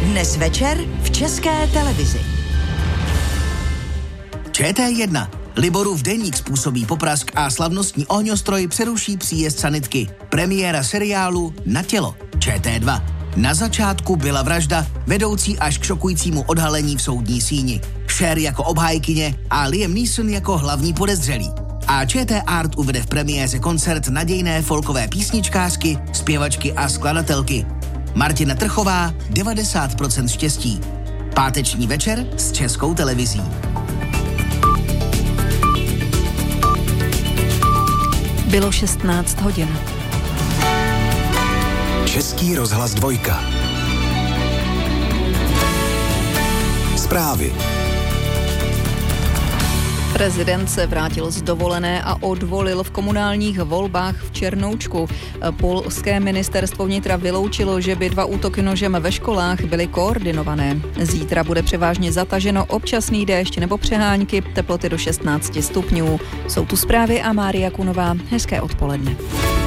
Dnes večer v České televizi. ČT1. Liborův deník způsobí poprask a slavnostní ohňostroj přeruší příjezd sanitky. Premiéra seriálu Na tělo. ČT2. Na začátku byla vražda, vedoucí až k šokujícímu odhalení v soudní síni. Cher jako obhájkyně a Liam Neeson jako hlavní podezřelý. A ČT Art uvede v premiéře koncert nadějné folkové písničkářky, zpěvačky a skladatelky. Martina Trchová, 90% štěstí. Páteční večer s Českou televizí. Bylo 16 hodin. Český rozhlas 2. Zprávy. Prezident se vrátil z dovolené a odvolil v komunálních volbách v Černoučku. Polské ministerstvo vnitra vyloučilo, že by 2 útoky nožem ve školách byly koordinované. Zítra bude převážně zataženo, občasný déšť nebo přehánky, teploty do 16 stupňů. Jsou tu zprávy a Mária Kunová. Hezké odpoledne.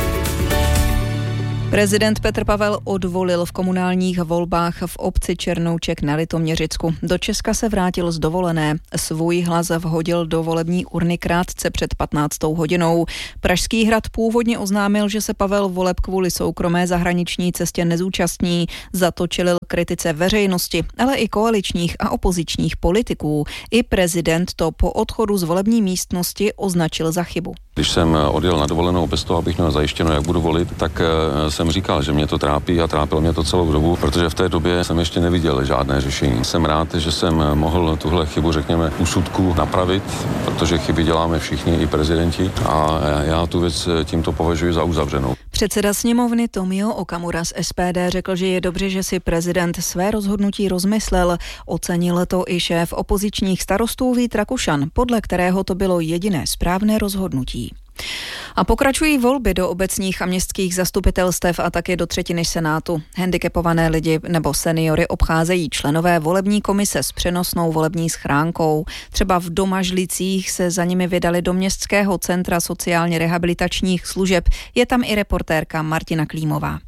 Prezident Petr Pavel odvolil v komunálních volbách v obci Černouček na Litoměřicku. Do Česka se vrátil z dovolené. Svůj hlas vhodil do volební urny krátce před 15. hodinou. Pražský hrad původně oznámil, že se Pavel voleb kvůli soukromé zahraniční cestě nezúčastní. Za to čelil kritice veřejnosti, ale i koaličních a opozičních politiků. I prezident to po odchodu z volební místnosti označil za chybu. Když jsem odjel na dovolenou bez toho, abych měl zajištěno, jak budu volit, tak jsem říkal, že mě to trápí a trápilo mě to celou dobu, protože v té době jsem ještě neviděl žádné řešení. Jsem rád, že jsem mohl tuhle chybu, řekněme, úsudku napravit, protože chyby děláme všichni, i prezidenti, a já tu věc tímto považuji za uzavřenou. Předseda sněmovny Tomio Okamura z SPD řekl, že je dobře, že si prezident své rozhodnutí rozmyslel. Ocenil to i šéf opozičních starostů Vít Rakušan, podle kterého to bylo jediné správné rozhodnutí. A pokračují volby do obecních a městských zastupitelstev a také do 1/3 Senátu. Handicapované lidi nebo seniory obcházejí členové volební komise s přenosnou volební schránkou. Třeba v Domažlicích se za nimi vydali do Městského centra sociálně rehabilitačních služeb. Je tam i reportérka Martina Klímová.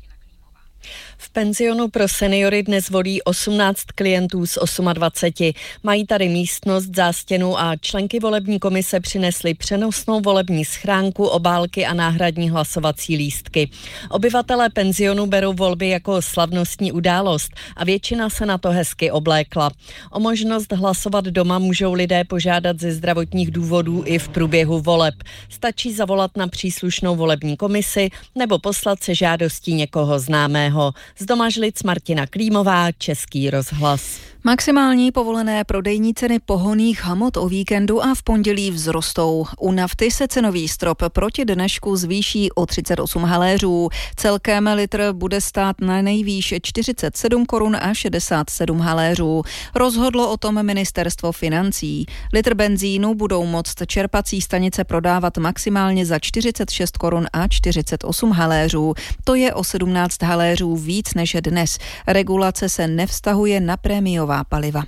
V penzionu pro seniory dnes volí 18 klientů z 28. Mají tady místnost, zástěnu a členky volební komise přinesly přenosnou volební schránku, obálky a náhradní hlasovací lístky. Obyvatelé penzionu berou volby jako slavnostní událost a většina se na to hezky oblékla. O možnost hlasovat doma můžou lidé požádat ze zdravotních důvodů i v průběhu voleb. Stačí zavolat na příslušnou volební komisi nebo poslat se žádostí někoho známého. Z Domažlic Martina Klímová, Český rozhlas. Maximální povolené prodejní ceny pohonných hmot o víkendu a v pondělí vzrostou. U nafty se cenový strop proti dnešku zvýší o 38 haléřů. Celkem litr bude stát na nejvýš 47 korun a 67 haléřů. Rozhodlo o tom ministerstvo financí. Litr benzínu budou moct čerpací stanice prodávat maximálně za 46 korun a 48 haléřů. To je o 17 haléřů víc než dnes. Regulace se nevztahuje na prémiová paliva.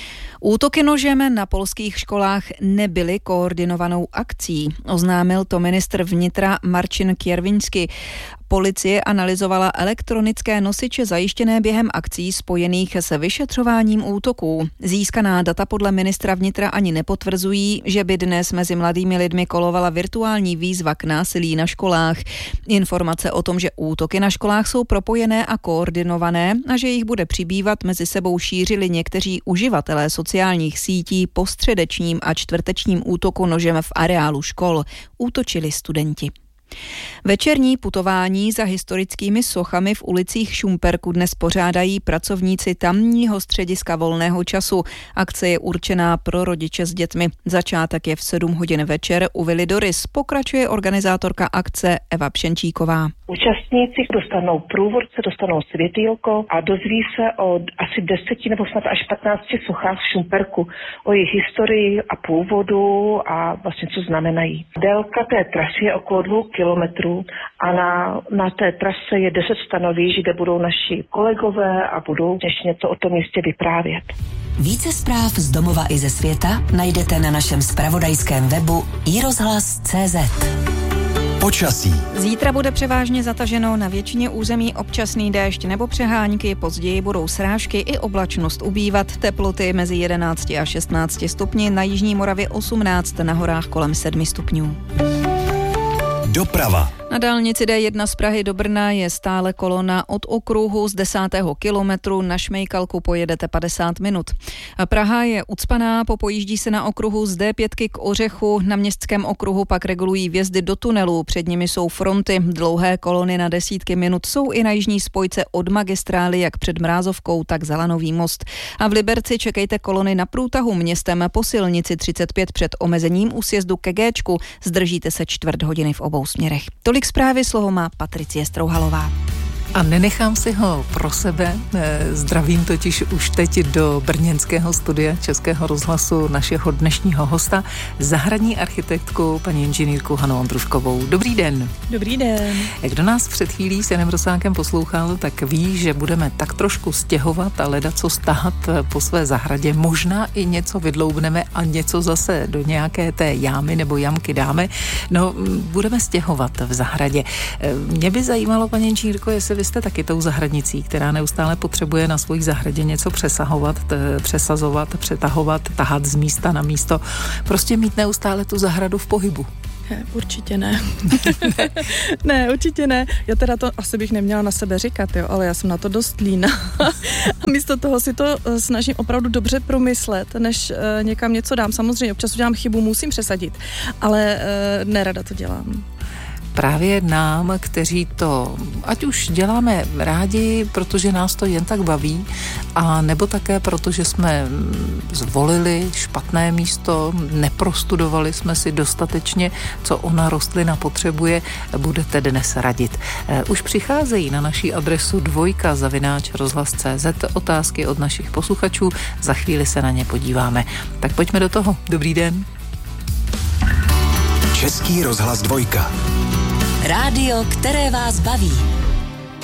Útoky nožem na polských školách nebyly koordinovanou akcí, oznámil to ministr vnitra Marcin Kierwiński. Policie analyzovala elektronické nosiče zajištěné během akcí spojených se vyšetřováním útoků. Získaná data podle ministra vnitra ani nepotvrzují, že by dnes mezi mladými lidmi kolovala virtuální výzva k násilí na školách. Informace o tom, že útoky na školách jsou propojené a koordinované a že jich bude přibývat, mezi sebou šířili někteří uživatelé sociálních sítí po středečním a čtvrtečním útoku nožem v areálu škol. Útočili studenti. Večerní putování za historickými sochami v ulicích Šumperku dnes pořádají pracovníci tamního střediska volného času. Akce je určená pro rodiče s dětmi. Začátek je v 7 hodin večer u Vily Doris. Pokračuje organizátorka akce Eva Pšenčíková. Účastníci dostanou průvodce, dostanou světýlko a dozví se o asi 10 nebo snad až 15 sochách v Šumperku, o jejich historii a původu a vlastně co znamenají. Délka té trasy je okolo 2 kilometrů a na té trase je 10 stanovišť, kde budou naši kolegové a budou něco o tom místě vyprávět. Více zpráv z domova i ze světa najdete na našem zpravodajském webu iRozhlas.cz. Počasí. Zítra bude převážně zataženo, na většině území občasný déšť nebo přehánky, později budou srážky i oblačnost ubývat, teploty mezi 11 a 16 stupni, na jižní Moravě 18, na horách kolem 7 stupňů. Doprava. Na dálnici D1 z Prahy do Brna je stále kolona od okruhu z 10. kilometru, na Šmejkalku pojedete 50 minut. Praha je ucpaná, popojíždí se na okruhu z D5 k Ořechu, na Městském okruhu pak regulují vjezdy do tunelu, před nimi jsou fronty, dlouhé kolony na desítky minut jsou i na jižní spojce od magistrály, jak před Mrázovkou, tak za Lanový most. A v Liberci čekejte kolony na průtahu městem po silnici 35 před omezením u sjezdu ke Géčku, zdržíte se čtvrt hodiny v obou směrech. Tolik zprávy, slovo má Patricie Strouhalová. A nenechám si ho pro sebe, zdravím totiž už teď do brněnského studia Českého rozhlasu našeho dnešního hosta, zahradní architektku, paní inženýrku Hanu Ondruškovou. Dobrý den. Dobrý den. Kdo nás před chvílí s Janem Rosákem poslouchal, tak ví, že budeme tak trošku stěhovat a ledaco stahat po své zahradě. Možná i něco vydloubneme a něco zase do nějaké té jámy nebo jamky dáme. No, budeme stěhovat v zahradě. Mě by zajímalo, paní inženýrko, jestli vy jste taky tou zahradnicí, která neustále potřebuje na svojí zahradě něco přesahovat, přesazovat, přetahovat, tahat z místa na místo. Prostě mít neustále tu zahradu v pohybu. Určitě ne. Ne, určitě ne. Já teda to asi bych neměla na sebe říkat, jo, ale já jsem na to dost lína. A místo toho si to snažím opravdu dobře promyslet, než někam něco dám. Samozřejmě občas udělám chybu, musím přesadit, ale nerada to dělám. Právě nám, kteří to, ať už děláme rádi, protože nás to jen tak baví, a nebo také protože jsme zvolili špatné místo, neprostudovali jsme si dostatečně, co ona rostlina potřebuje, budete dnes radit. Už přicházejí na naší adresu 2@rozhlas.cz otázky od našich posluchačů, za chvíli se na ně podíváme. Tak pojďme do toho. Dobrý den. Český rozhlas 2. Rádio, které vás baví.